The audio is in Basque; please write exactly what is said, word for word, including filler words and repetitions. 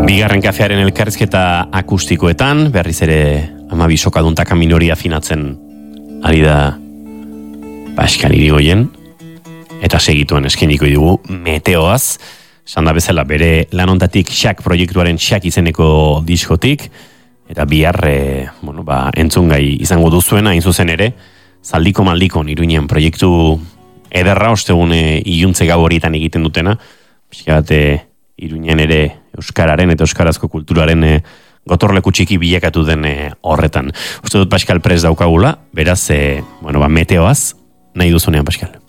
Bigarren kafearen elkarrizketa akustikoetan, berriz ere hamabi sokaduntaka minoria afinatzen ari da Pascal Irigoyen, eta segituen eskeniko dugu Meteoaz, sanda bezala bere lanontatik Xak proiektuaren Xak izeneko diskotik, eta bihar e, bueno, ba, entzungai izango duzuena, hain zuzen ere, Zaldiko Maldikon Iruinen proiektu ederra, ostegune iluntze gau horietan egiten dutena, pixkate Iruinen ere euskararen eta euskarazko kulturaren e, gotorleku txiki bilakatu den e, horretan. Uste dut Pascal prest daukagula, beraz, e, bueno, ba, Meteoaz, nahi duzunean, Pascal.